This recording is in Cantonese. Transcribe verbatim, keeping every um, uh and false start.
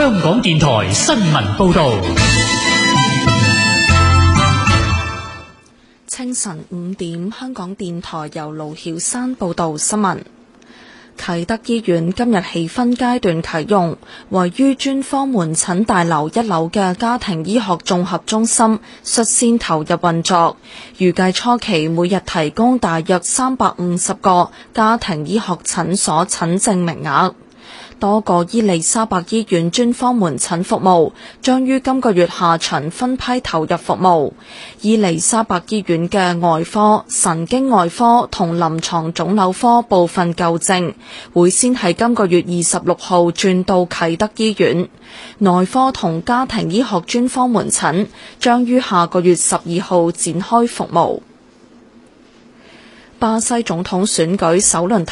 香港電台新聞報道。 清晨五點，香港電台由盧曉山報道新聞。啟德醫院今日起分階段啟用，位於專科門診大樓一樓嘅家庭醫學綜合中心率先投入運作，預計初期每日提供大約三百五十個家庭醫學診所診症名額。多個伊利沙伯醫院專科門診服務將於今個月下旬分批投入服務。伊利沙伯醫院嘅外科、神經外科同臨床腫瘤科部分舊症會先喺今個月二十六號轉到啟德醫院，內科同家庭醫學專科門診將於下個月十二號展開服務。巴西總統選舉首輪